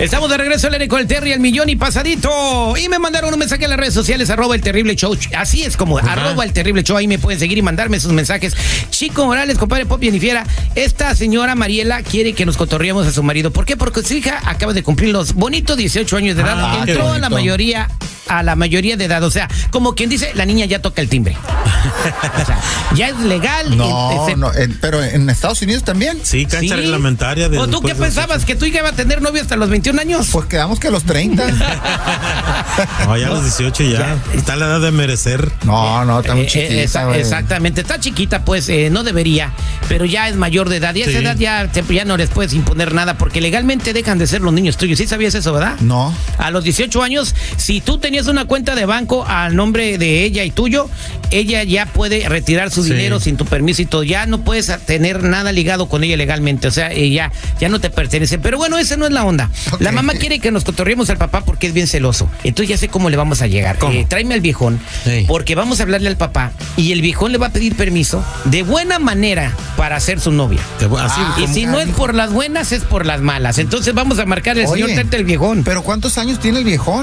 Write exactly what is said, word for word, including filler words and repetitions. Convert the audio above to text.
Estamos de regreso al aire con el Terry, el millón y pasadito. Y me mandaron un mensaje en las redes sociales, arroba el terrible show. Así es como, Ajá. arroba el terrible show. Ahí me pueden seguir y mandarme sus mensajes. Chico Morales, compadre Pop y Fiera. Esta señora Mariela quiere que nos cotorreemos a su marido. ¿Por qué? Porque su hija acaba de cumplir los bonitos dieciocho años de edad. Ah, Entró a la mayoría a la mayoría de edad, o sea, como quien dice, la niña ya toca el timbre. O sea, ya es legal. No, en, no en, pero en Estados Unidos también. Sí, cancha ¿Sí? reglamentaria. De ¿O tú qué pensabas? ¿Que tu hija iba a tener novio hasta los veintiún años? Pues quedamos que a los treinta. No, ya a los dieciocho ya. ya. Está la edad de merecer. No, no, está muy eh, chiquita. Esa, exactamente, está chiquita, pues eh, no debería, pero ya es mayor de edad. Y a esa Sí. edad ya, ya no les puedes imponer nada, porque legalmente dejan de ser los niños tuyos. ¿Sí sabías eso, verdad? No. A los dieciocho años, si tú tenías una cuenta de banco a nombre de ella y tuyo, ella ya puede retirar su Sí. dinero sin tu permiso y todo. Ya no puedes tener nada ligado con ella legalmente. O sea, ella ya no te pertenece. Pero bueno, esa no es la onda. Okay. La mamá quiere que nos cotorreemos al papá porque es bien celoso. Entonces ya sé cómo le vamos a llegar. Eh, tráeme al viejón, Sí. porque vamos a hablarle al papá y el viejón le va a pedir permiso de buena manera para ser su novia. Así, Ah, Y como- si no es por las buenas, es por las malas. Entonces vamos a marcar al señor Oye, Tete el viejón. pero ¿cuántos años tiene el viejón?